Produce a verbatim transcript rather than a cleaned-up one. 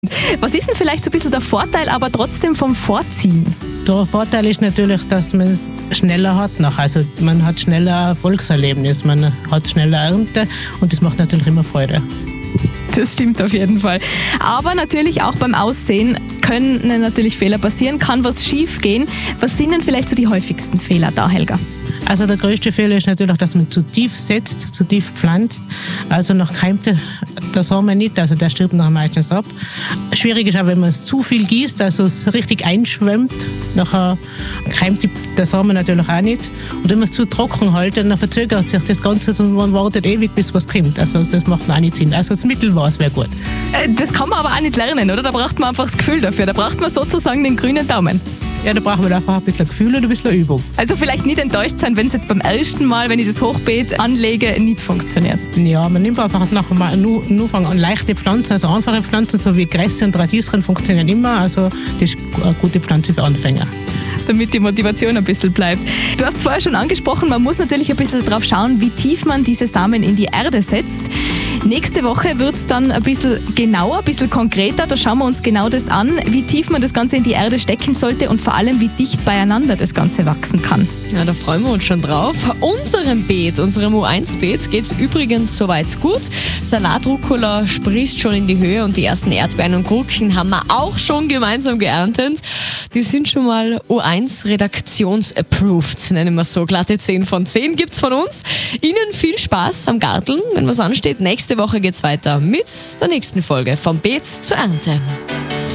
Was ist denn vielleicht so ein bisschen der Vorteil, aber trotzdem vom Vorziehen? Der Vorteil ist natürlich, dass man es schneller hat noch. Also man hat schneller Erfolgserlebnis, man hat schneller Ernte und das macht natürlich immer Freude. Das stimmt auf jeden Fall. Aber natürlich auch beim Aussehen können natürlich Fehler passieren, kann was schief gehen. Was sind denn vielleicht so die häufigsten Fehler da, Helga? Also der größte Fehler ist natürlich, dass man zu tief setzt, zu tief pflanzt. Also noch keimt der Samen nicht, also der stirbt nachher meistens ab. Schwierig ist auch, wenn man es zu viel gießt, also es richtig einschwemmt, nachher keimt der Samen natürlich auch nicht. Und wenn man es zu trocken hält, dann verzögert sich das Ganze und man wartet ewig, bis was kommt. Also das macht auch nicht Sinn. Also das Mittelmaß wäre gut. Das kann man aber auch nicht lernen, oder? Da braucht man einfach das Gefühl dafür. Da braucht man sozusagen den grünen Daumen. Ja, da brauchen wir einfach ein bisschen Gefühl und ein bisschen Übung. Also vielleicht nicht enttäuscht sein, wenn es jetzt beim ersten Mal, wenn ich das Hochbeet anlege, nicht funktioniert. Ja, man nimmt einfach nachher mal nur, nur fangen an leichte Pflanzen, also einfache Pflanzen, so wie Gräser und Radieschen funktionieren immer. Also das ist eine gute Pflanze für Anfänger. Damit die Motivation ein bisschen bleibt. Du hast vorher schon angesprochen, man muss natürlich ein bisschen drauf schauen, wie tief man diese Samen in die Erde setzt. Nächste Woche wird es dann ein bisschen genauer, ein bisschen konkreter. Da schauen wir uns genau das an, wie tief man das Ganze in die Erde stecken sollte und vor allem, wie dicht beieinander das Ganze wachsen kann. Ja, da freuen wir uns schon drauf. Unserem Beet, unserem U eins Beet, geht es übrigens soweit gut. Salatrucola sprießt schon in die Höhe und die ersten Erdbeeren und Gurken haben wir auch schon gemeinsam geerntet. Die sind schon mal U eins Redaktions-approved, nennen wir es so. Glatte zehn von zehn gibt's von uns. Ihnen viel Spaß am Garteln, wenn was ansteht. Nächste Woche geht's weiter mit der nächsten Folge vom Beet zur Ernte.